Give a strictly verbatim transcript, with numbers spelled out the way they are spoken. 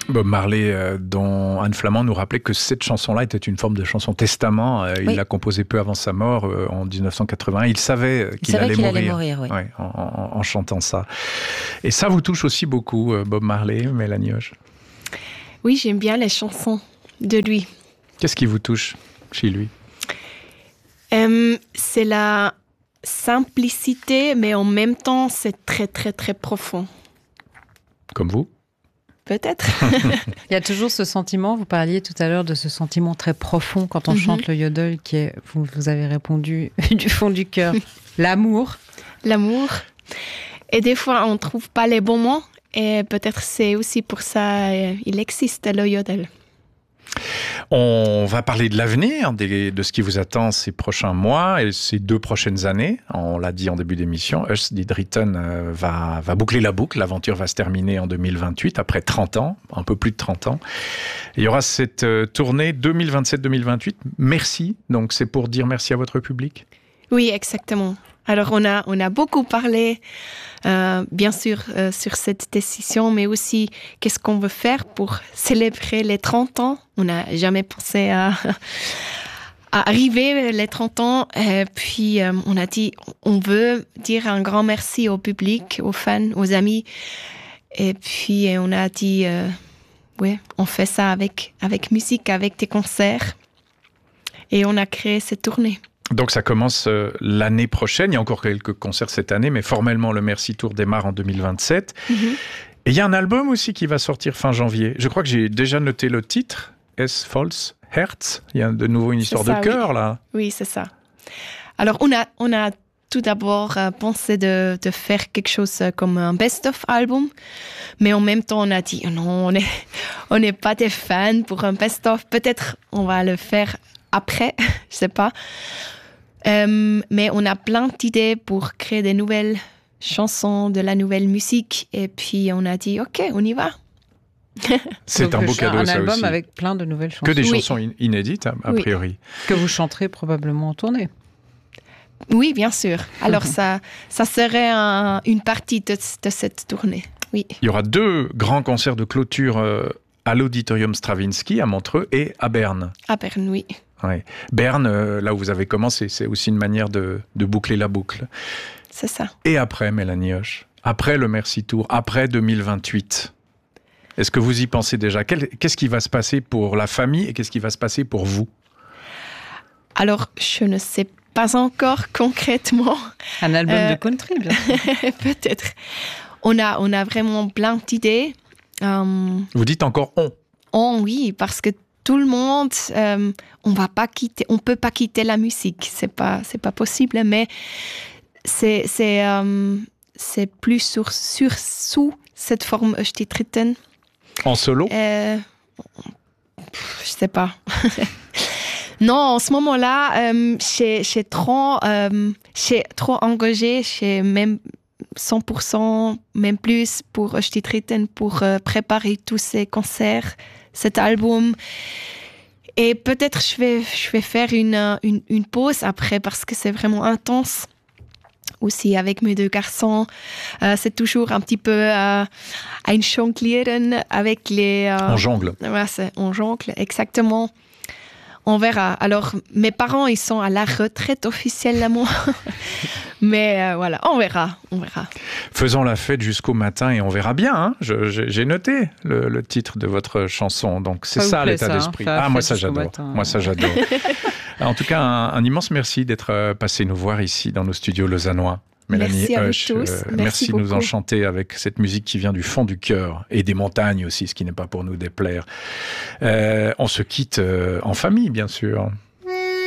Bob Marley, euh, dont Anne Flamand nous rappelait que cette chanson-là était une forme de chanson testament. Euh, oui. Il l'a composée peu avant sa mort, euh, en dix-neuf cent quatre-vingts. Il savait qu'il, il savait allait, qu'il mourir, allait mourir oui. Ouais, en, en, en chantant ça. Et ça vous touche aussi beaucoup, euh, Bob Marley, Mélanie Hoche? Oui, j'aime bien les chansons de lui. Qu'est-ce qui vous touche chez lui? euh, C'est la simplicité, mais en même temps, c'est très, très, très profond. Comme vous? Peut-être. Il y a toujours ce sentiment, vous parliez tout à l'heure de ce sentiment très profond quand on mm-hmm. chante le yodel, qui est, vous, vous avez répondu, du fond du cœur, l'amour. L'amour. Et des fois, on ne trouve pas les bons mots, et peut-être c'est aussi pour ça qu'il existe le yodel. On va parler de l'avenir, de ce qui vous attend ces prochains mois et ces deux prochaines années. On l'a dit en début d'émission, Us Did Return va, va boucler la boucle. L'aventure va se terminer en deux mille vingt-huit, après trente ans, un peu plus de trente ans. Il y aura cette tournée deux mille vingt-sept deux mille vingt-huit. Merci, donc c'est pour dire merci à votre public? Oui, exactement. Alors, on a, on a beaucoup parlé, euh, bien sûr, euh, sur cette décision, mais aussi qu'est-ce qu'on veut faire pour célébrer les trente ans. On n'a jamais pensé à, à arriver les trente ans. Et puis, euh, on a dit, on veut dire un grand merci au public, aux fans, aux amis. Et puis, on a dit, euh, ouais, on fait ça avec, avec musique, avec des concerts. Et on a créé cette tournée. Donc ça commence euh, l'année prochaine, il y a encore quelques concerts cette année, mais formellement le Merci Tour démarre en deux mille vingt-sept. Mm-hmm. Et il y a un album aussi qui va sortir fin janvier. Je crois que j'ai déjà noté le titre, Es Falls Herz. Il y a de nouveau une histoire ça, de cœur oui. là. Oui, c'est ça. Alors on a, on a tout d'abord euh, pensé de, de faire quelque chose comme un best-of album, mais en même temps on a dit non, on n'est on n'est pas des fans pour un best-of. Peut-être on va le faire après, je sais pas. Euh, mais on a plein d'idées pour créer des nouvelles chansons, de la nouvelle musique. Et puis, on a dit, OK, on y va. C'est donc un beau cadeau, un ça album aussi. Avec plein de nouvelles chansons. Que des oui. chansons in- inédites, a, a oui. priori. Que vous chanterez probablement en tournée. Oui, bien sûr. Alors, ça, ça serait un, une partie de, de cette tournée. Oui. Il y aura deux grands concerts de clôture euh, à l'Auditorium Stravinsky, à Montreux, et à Berne. À Berne, oui. Ouais. Berne, euh, là où vous avez commencé, c'est aussi une manière de, de boucler la boucle. C'est ça. Et après, Mélanie Hoche, après le Merci Tour, après deux mille vingt-huit, est-ce que vous y pensez déjà? Quel, Qu'est-ce qui va se passer pour la famille et qu'est-ce qui va se passer pour vous? Alors, je ne sais pas encore concrètement. Un album euh, de country, bien sûr. Peut-être. On a, on a vraiment plein d'idées. Um, vous dites encore « on ». On, oui, parce que tout le monde, euh, on va pas quitter, on peut pas quitter la musique, c'est pas, c'est pas possible, mais c'est, c'est, euh, c'est plus sur, sur sous cette forme Us Did Return. En solo? euh, Je sais pas. Non, en ce moment-là, euh, j'ai, j'ai trop, euh, j'ai trop engagé, j'ai même cent pour cent, même plus pour Us Did Return, pour euh, préparer tous ces concerts, cet album. Et peut-être je vais, je vais faire une, une, une pause après parce que c'est vraiment intense. Aussi avec mes deux garçons, euh, c'est toujours un petit peu euh, un jonglieren avec les... Euh, on jongle. Ouais, c'est, on jongle, exactement. On verra. Alors, mes parents, ils sont à la retraite officiellement. Mais euh, voilà, on verra, on verra. Faisons la fête jusqu'au matin et on verra bien. Hein. Je, j'ai, j'ai noté le, le titre de votre chanson. Donc, c'est ça, ça l'état ça, d'esprit. Hein, ah, moi ça, j'adore. Matin. Moi, ça, j'adore. En tout cas, un, un immense merci d'être passé nous voir ici dans nos studios lausannois. Mélanie merci Hoche, à vous tous. Euh, merci, merci de nous enchanter avec cette musique qui vient du fond du cœur et des montagnes aussi, ce qui n'est pas pour nous déplaire. Euh, on se quitte euh, en famille, bien sûr.